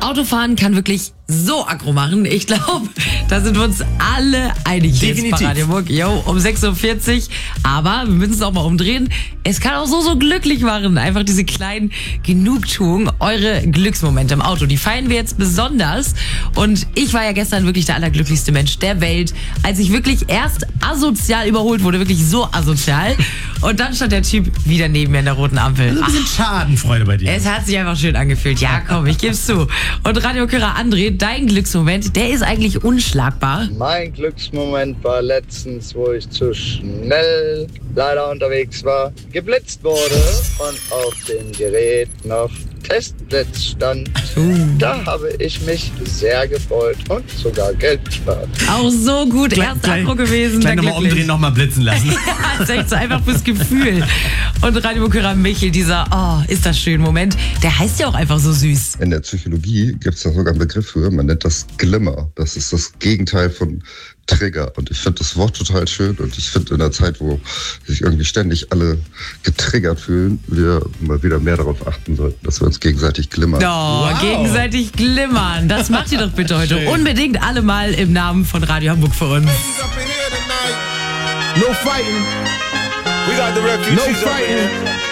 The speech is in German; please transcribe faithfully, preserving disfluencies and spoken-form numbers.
Autofahren kann wirklich so aggro machen. Ich glaube, da sind wir uns alle einig. Definitiv. Jetzt bei Radio Muck. Jo, um sechs Uhr vierzig. Aber wir müssen es auch mal umdrehen. Es kann auch so, so glücklich machen. Einfach diese kleinen Genugtuungen. Eure Glücksmomente im Auto, die feiern wir jetzt besonders. Und ich war ja gestern wirklich der allerglücklichste Mensch der Welt, als ich wirklich erst asozial überholt wurde. Wirklich so asozial. Und dann stand der Typ wieder neben mir in der roten Ampel. Also ein bisschen Schadenfreude bei dir. Es hat sich einfach schön angefühlt. Ja, komm, ich geb's zu. Und Radiokörer André, dein Glücksmoment, der ist eigentlich unschlagbar. Mein Glücksmoment war letztens, wo ich zu schnell leider unterwegs war, geblitzt wurde und auf dem Gerät noch Testblitz stand. Da habe ich mich sehr gefreut und sogar Geld gespart. Auch so gut, Klein- erst klein- Aggro gewesen. Gleich dann nochmal glücklich. umdrehen, nochmal blitzen lassen. Ja, ist echt so einfach fürs Gefühl. Und Radiokörer Michel, dieser, oh, ist das schön Moment, der heißt ja auch einfach so süß. In der Psychologie gibt es da sogar einen Begriff für, man nennt das Glimmer. Das ist das Gegenteil von Trigger. Und ich finde das Wort total schön und ich finde in der Zeit, wo sich irgendwie ständig alle getriggert fühlen, wir mal wieder mehr darauf achten sollten, dass wir uns gegenseitig glimmern. Oh, Wow. gegenseitig glimmern. Das macht ihr doch bitte heute Schön. unbedingt alle mal im Namen von Radio Hamburg für uns. No fighting. We got the refugees No up in fighting. here.